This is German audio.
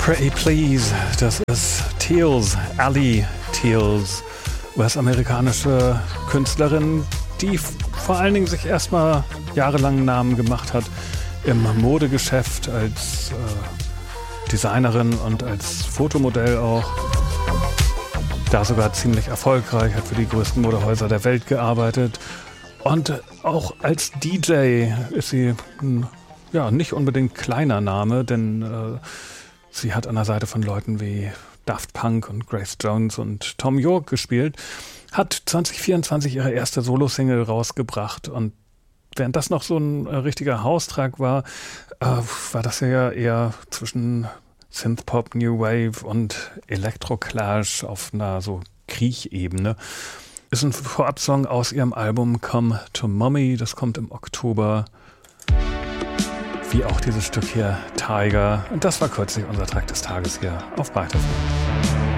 Pretty Please, das ist Teals, Ally Teals, US-amerikanische Künstlerin, die vor allen Dingen sich erstmal jahrelang einen Namen gemacht hat im Modegeschäft als Designerin und als Fotomodell auch. Da sogar ziemlich erfolgreich, hat für die größten Modehäuser der Welt gearbeitet. Und auch als DJ ist sie ein nicht unbedingt kleiner Name, denn sie hat an der Seite von Leuten wie Daft Punk und Grace Jones und Thom Yorke gespielt, hat 2024 ihre erste Solo-Single rausgebracht und während das noch so ein richtiger Haustrag war, war das ja eher zwischen Synthpop, New Wave und Electroclash auf einer so Kriechebene. Ist ein Vorabsong aus ihrem Album Come to Mommy, das kommt im Oktober. Wie auch dieses Stück hier, Tiger. Und das war kürzlich unser Track des Tages hier auf ByteFM.